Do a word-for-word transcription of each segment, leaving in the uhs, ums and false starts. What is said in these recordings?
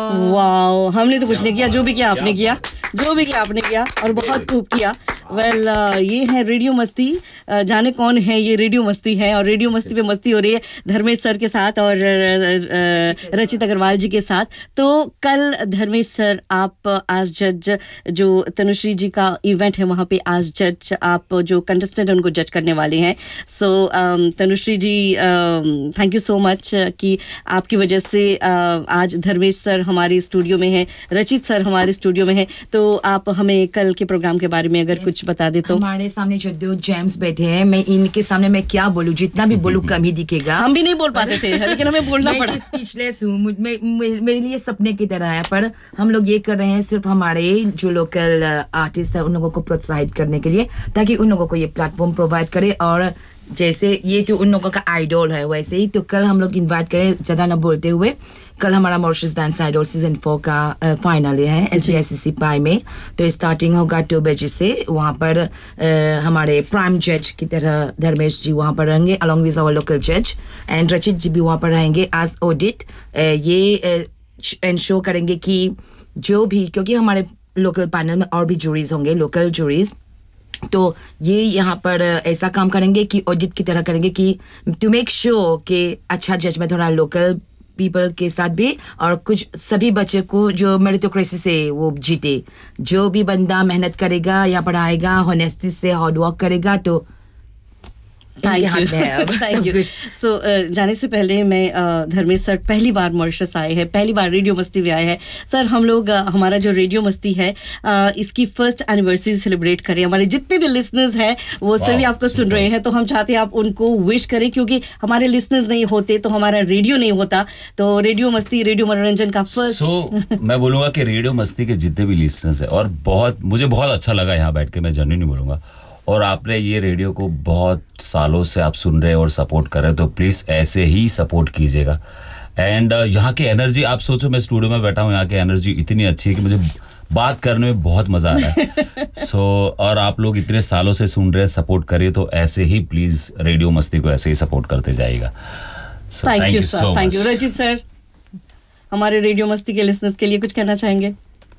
Wow, हमने तो कुछ नहीं किया, जो भी किया आपने किया, जो भी किया आपने किया और बहुत खूब किया। वेल well, uh, ये है रेडियो मस्ती। uh, जाने कौन है ये, रेडियो मस्ती है और रेडियो मस्ती पे मस्ती हो रही है धर्मेश सर के साथ और uh, रचित अग्रवाल जी के साथ। तो कल धर्मेश सर आप आज जज, जो तनुश्री जी का इवेंट है वहाँ पे आज जज, आप जो कंटेस्टेंट हैं उनको जज करने वाले हैं। सो so, um, Tanushree ji thank you so much कि आपकी वजह से uh, आज धर्मेश सर हमारे स्टूडियो में है, रचित सर हमारे स्टूडियो में है। तो आप हमें कल के प्रोग्राम के बारे में अगर yes. कुछ बता दे तो। हमारे सामने जो दो जेम्स बैठे हैं, मैं इनके सामने मैं क्या बोलूं, जितना भी बोलूं कम ही दिखेगा। हम भी नहीं बोल पाते थे लेकिन हमें बोलना पड़ा। मैं स्पीचलेस हूँ, मेरे लिए सपने की तरह है, पर हम लोग ये कर रहे हैं सिर्फ हमारे जो लोकल आर्टिस्ट है उन लोगों को प्रोत्साहित करने के लिए, ताकि उन लोगों को ये प्लेटफॉर्म प्रोवाइड करे। और जैसे ये तो उन लोगों का आइडल है, वैसे ही तो कल हम लोग इन्वाइट करें, ज़्यादा ना बोलते हुए। कल हमारा Mauritius dance idol season four का फाइनल है एस बी एस सी पाई में। तो स्टार्टिंग होगा टू बजे से। वहाँ पर uh, हमारे प्राइम जज की तरह धर्मेश जी वहाँ पर रहेंगे अलॉन्ग विद आवर लोकल जज, एंड रचित जी भी वहाँ पर रहेंगे एज ऑडिट। ये इंश्योर uh, करेंगे कि जो भी, क्योंकि हमारे लोकल पैनल में और भी जूरीज होंगे, लोकल जूरीज, तो ये यहाँ पर ऐसा काम करेंगे कि ऑडिट की तरह करेंगे कि टू मेक श्योर कि अच्छा जजमेंट हो रहा है लोकल पीपल के साथ भी, और कुछ सभी बच्चे को जो मेरिटोक्रेसी से वो जीते। जो भी बंदा मेहनत करेगा या पढ़ाएगा, होनेस्टी से हार्ड वर्क करेगा, तो थैंक यू थैंक यू। सो जाने से पहले मैं uh, धर्मेश सर पहली बार मॉरिशस आए हैं, पहली बार रेडियो मस्ती में आए हैं। सर हम लोग uh, हमारा जो रेडियो मस्ती है uh, इसकी फर्स्ट एनिवर्सरी सेलिब्रेट करें। हमारे जितने भी लिसनर्स हैं वो सभी आपको सुन रहे हैं, तो हम चाहते हैं आप उनको विश करें, क्योंकि हमारे लिसनर्स नहीं होते तो हमारा रेडियो नहीं होता। तो रेडियो मस्ती, रेडियो मनोरंजन का फर्स्ट so, मैं बोलूँगा कि रेडियो मस्ती के जितने भी लिसनर्स हैं, और बहुत मुझे बहुत अच्छा लगा यहाँ बैठ के, मैं जेन्युइनली बोलूँगा, और आपने ये रेडियो को बहुत सालों से आप सुन रहे हैं और सपोर्ट कर रहे हैं, तो प्लीज़ ऐसे ही सपोर्ट कीजिएगा। एंड uh, यहाँ की एनर्जी, आप सोचो मैं स्टूडियो में बैठा हूँ, यहाँ की एनर्जी इतनी अच्छी है कि मुझे बात करने में बहुत मज़ा आ रहा है। सो so, और आप लोग इतने सालों से सुन रहे हैं, सपोर्ट करिए, तो ऐसे ही प्लीज़ रेडियो मस्ती को ऐसे ही सपोर्ट करते जाइएगा। Thank you sir, thank you. रचित सर, हमारे रेडियो मस्ती के लिसनर्स के लिए कुछ कहना चाहेंगे?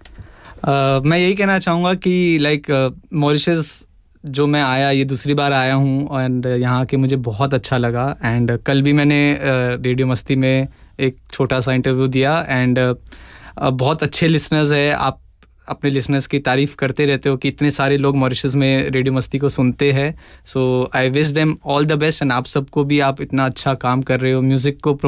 uh, मैं यही कहना चाहूँगा कि लाइक मॉरिशस जो मैं आया, ये दूसरी बार आया हूँ, एंड यहाँ के मुझे बहुत अच्छा लगा। एंड कल भी मैंने रेडियो मस्ती में एक छोटा सा इंटरव्यू दिया, एंड बहुत अच्छे लिसनर्स है। आप अपने लिसनर्स की तारीफ़ करते रहते हो कि इतने सारे लोग मॉरिशस में रेडियो मस्ती को सुनते हैं। सो I wish them all the best, and आप सबको भी, आप इतना अच्छा काम कर रहे हो, म्यूज़िक को